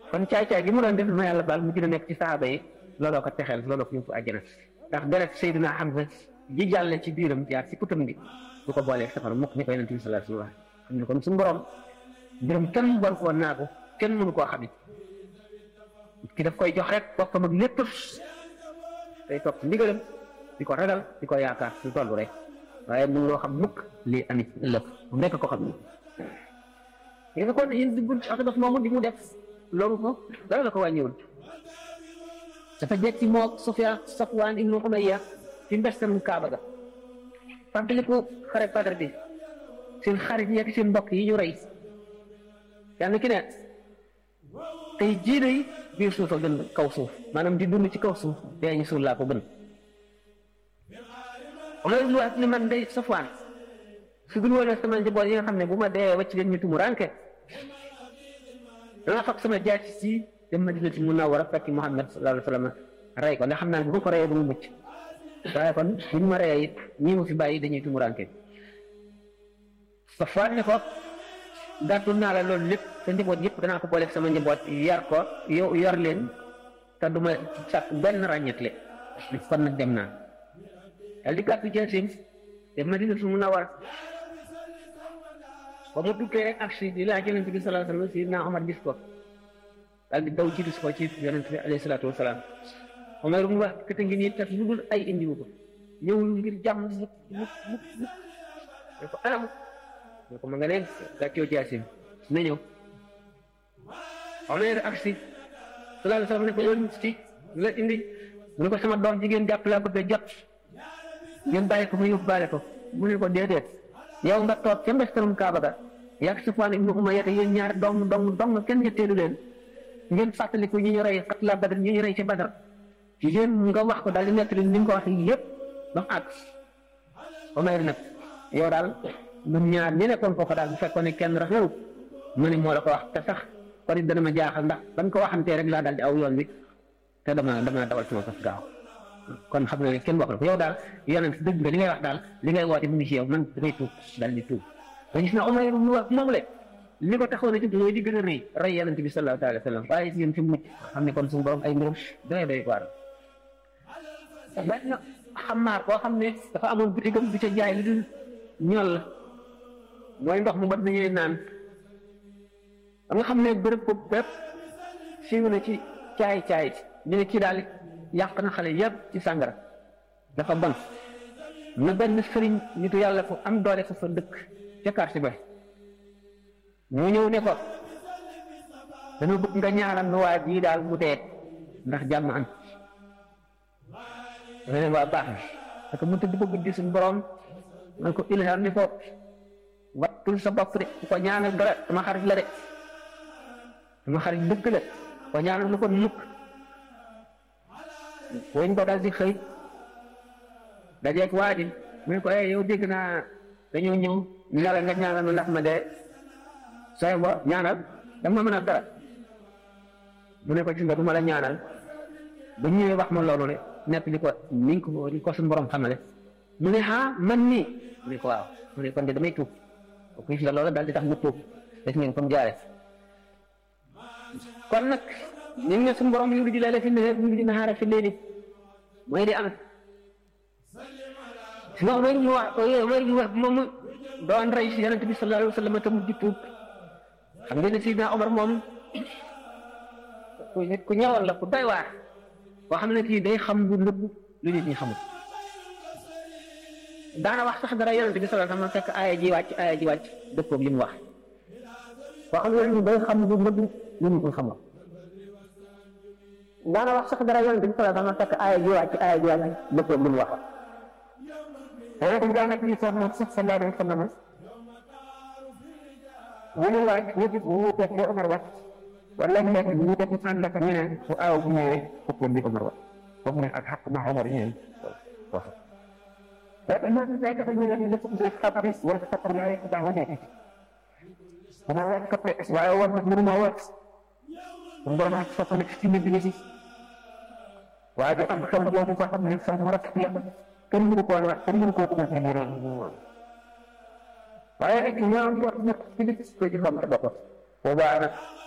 kon caay-caay gi mu doon def ma yàlla baal mu gën a nekk ci saaba yi looloo ko texeel looloo ko yóbbu àjjana ndax deret Seydina Hamza ji jàlle ci biiram jaar ci kutam bi du ko boolee safara mukk ni ko Yonent bi sallallahu alayhi wa sallam xam ne kon suñu borom mbiram kenn war koo naagu kenn mënu koo xamit ki daf koy jox rek boppam ak lépp day topp ndigalam di ko ragal di ko yaakaar su toll rek waaye mënu loo xam mukk lii amit ëllëg mu nekk ko xam ni nga kon yéen di bunt ak daf moomu di mu def loolu ko dara la ko wàññiwul dafa jekk ci moog Safwaan ibnu Umayya ci mbestam Kaaba ga fàttaliku xare Badar bi seen xarit yi ak seen mbokk yi ñu rey yàlla ki ne tey jiina yi biir suuf a gën kaw suuf maanaam di dund ci kaw suuf dee ñu suul laa ko gën lu wax ni man day Safwaan su dul woon sama njaboot yi nga xam ne bu ma dee wacc leen ñu tumu ranke danga fekk sama jaasi si dem Madinatu Munawwara fekk Muhammad sallallahu alayhi wa sallam rey ko ndax xam naa ne bu ma ko reyee du mu mucc waaye kon bu ñu ma reyee it ñii ma fi bàyyi dañuy tumu ranke Safwaan ne ko gàttul naa la loolu lépp sa njaboot yëpp danaa ko booleeg sama njaboot yar ko yow yor leen te du ma sàkk benn ràññetle kon nag dem naa daal di gàttu jaasim dem Madinatu Munawwara ba mu duggee rek ak si di laaj Yonent bi sallallahu alayhi wa sallam Sidina Omar gis ko daal di daw jiitu si ko ci Yonent bi alayhi salaatu wa salaam Omar mu wax kët ngi nii tax lu dul ay indiwu ko ñëwul ngir jàmm mukk ne ko anam ne ko ma nga neen gàccoo jaasim na ñëw Omar ak si sallallahu alayhi wa sallam ne ko yoon si la indi mu ne ko sama doom jigéen jàpp laa bëgg a jot ngeen bàyyi ko ma yóbbaale ko mu ne ko déedéet yow nga toog ca mbestarum Kaaba ga yak Safwaan ibnu Umayya yéen ñaar dong kenn ñetteelu leen ngeen fàttaliku ñi ñu rey xatla Badar ñi ñu rey ca Badar yéen nga wax ko daal di nettali ni nga ko wax yëpp ba mu àgg Umayr nag yow daal ñun ñaar ñi nekkoon foofu daal bu fekkoon ne kenn rafetlu mu ne moo la ko wax te sax kon it dana ma jaaxal ndax bañ ko waxantee rek laa daal di aw yoon wi te dama dawal sama fas gaaw kon xam nga ne kenn wax la ko yow daal Yonent dëgg nga li ngay wax daal li ngay woote mu ngi ci yow man damay tuub daal di tuub ba gis na Umayr mu wax moom le li ko taxoon a jug mooy di gën a rey Yonent bi sallallahu alayhi wa sallam waaye si yéen fi mu mucc xam ne kon suñu borom ay mbirum doy waar benn xamaar koo xam ne dafa amoon butigam bi ca jaay lu dul ñol la mooy ndox mu bat nañuy naan ba nga xam ne bërëb boobu bépp siiw na ci caay ñu ne kii daal yàq na xale yëpp ci sàngara dafa bon na benn sëriñ nitu yàlla ko am doole ko fa dëkk ca quartier ba ñu ñëw ne ko dana bëgg nga ñaanal nu waa bii daal mu dee ndax jàmm am ne waa baax na parce que mu tëdd ko guddi suñu borom man ko ilham ni ko wattul sa bopp de ko ñaanal dara sama xarit la de sama xarit dëgg la ko ñaanal lu ko mukk woñ ko daal di xëy dajeeg waa ji mu ne ko yow dégg naa dañoo ñëw ñaanal nga ñaanal nu ndax ma dee sooy bo ñaanal da ma mën a dara mu ne ko gis nga du ma la ñaanal ba ñëwee wax ma loolu ne nekk li ko ni ko suñu borom xamale mu ne man nii mu ne ko waaw mu ne kon de damay tuub ko gis nga loolu daal di tax mu tuub def ngeen comme jaare kon nag ñu ngi ne suñu borom yu di leele fi di nahaara fi leeli mooy di am si nga wér mu wax moom doon rey si Yonent bi sallallahu alayhi wa sallam te mu di tuub xam ngeen ne Sidina Omar moom nit ku ñëwoon la ku doy waar boo xam ne kii day xam lu nëbb lu nit ñi xamul daana wax sax dara Yonent bi sallallahu alayhi wa sallam fekk aaya ji wàcc dëppoog li mu wax boo xam ne day xam lu nëbb lu nit ñi xamul daana wax sax dara Yonent bi sallallahu alayhi wa sallam fekk aaya ji wàcc dëppoog li mu wax Yonent bi daana ci sax moom sax sallallahu alayhi wa sallam wala laaj ñëpp ñu def li Omar wax wala ñu nekk ñu def ànd ak ñu ne fu aaw bu ñëwee fukkoon li Omar wax foofu ne ak xaq ma Omar ñëwee wax léegi nag fekk ñu ne ñu def xabaar wala xabaar ñaari daa wane dama wax kappe waaye war na mënuma wax mu borom ak fa nekk ci nit ñi waaye da am xam boobu fa xam ne sax mu rafet la kenn mënu ko wax kenn mënu ko commencé mu ron waaye rek ñaan ko nekk ci nit ko ci xam ta bopp boobaa nag